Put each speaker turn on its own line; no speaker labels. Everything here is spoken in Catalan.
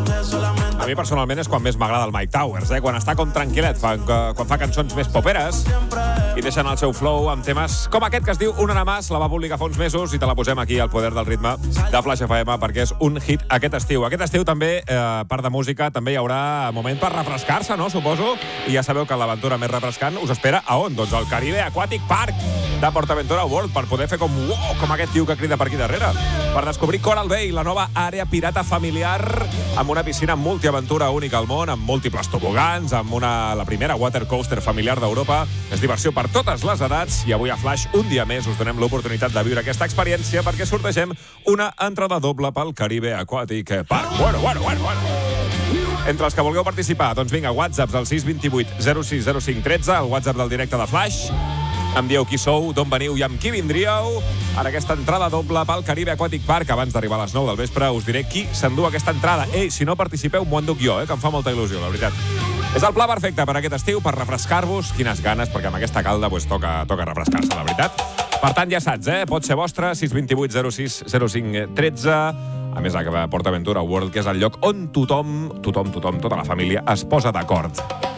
A mi personalment és quan més m'agrada el Mike Towers, quan està com tranquil·let, quan fa cançons més poperes i deixen el seu flow amb temes com aquest que es diu Una nada más, la va publicar fa uns mesos i te la posem aquí al Poder del Ritme de Flash FM perquè és un hit aquest estiu. Aquest estiu també, part de música, també hi haurà moment per refrescar-se, no? Suposo. I ja sabeu que l'aventura més refrescant us espera a on? Doncs al Caribe Aquatic Park de PortAventura World per poder fer com aquest tio que crida per aquí darrere. Per descobrir Coral Bay, la nova àrea pirata familiar amb una piscina multiaventura única al món, amb múltiples tobogans, amb la primera watercoaster familiar d'Europa. És diversió per totes les edats i avui a Flash, un dia més, us donem l'oportunitat de viure aquesta experiència perquè sortegem una entrada doble pel Caribe Aquatic Park. Bueno. Entre els que vulgueu participar, doncs vinga, whatsapps al 628 0605 13, el whatsapp del directe de Flash. Em dieu qui sou, d'on veniu i amb qui vindríeu. Ara aquesta entrada doble pel Caribe Aquatic Park. Abans d'arribar a les 9 del vespre us diré qui s'endú aquesta entrada. Si no participeu, m'ho enduc jo, que em fa molta il·lusió, la veritat. És el pla perfecte per aquest estiu, per refrescar-vos. Quines ganes, perquè amb aquesta calda toca refrescar-se, la veritat. Per tant, ja saps, pot ser vostre, 628 06 05 13. A més, a PortAventura World, que és el lloc on tothom, tota la família, es posa d'acord.